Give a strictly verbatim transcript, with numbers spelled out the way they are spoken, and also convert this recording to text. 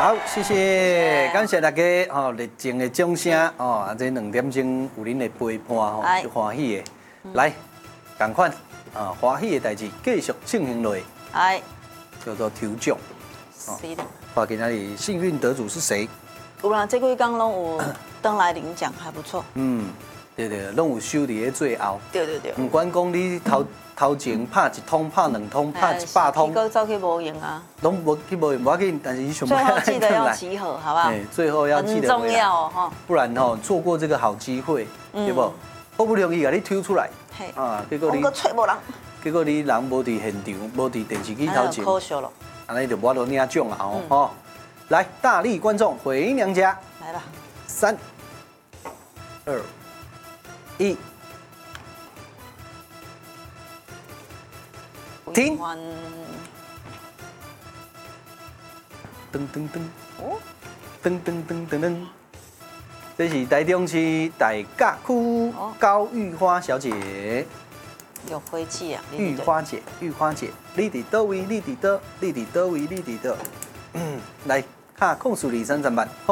好，谢谢，感谢大家吼热情的掌声哦，啊，这两点钟有恁的陪伴吼，是欢喜的。来，同款啊，欢喜的代志继续进行落。 哎， 叫做抽奖。 是的。 看今天幸运得主是谁？ 有啦，这几天拢有登来领奖，还不错。 嗯，对对，拢有收伫咧最后。 对对对。 不管讲你头头前拍一通、拍两通、拍一百通， 结果走去无用啊。 拢无去无用，无要紧，但是你想最后记得要集合，好不好？ 最后要记得很重要哦，哈。 不然吼错过这个好机会，对不？好不容易把你抽出来，啊，结果你找无人， 结果你人无伫现场，无伫电视机头前， 可惜了。 安尼就无得领奖啊！哦，哦，来，大力观众回娘家， 来吧， 三、二、一，停。噔噔噔，哦，噔噔噔噔噔，这是台中市大甲区高玉花小姐。 有灰气啊！ 玉花姐，玉花姐，你伫倒位？你伫倒？你伫倒位？你伫倒？嗯，来，卡控数二三十万。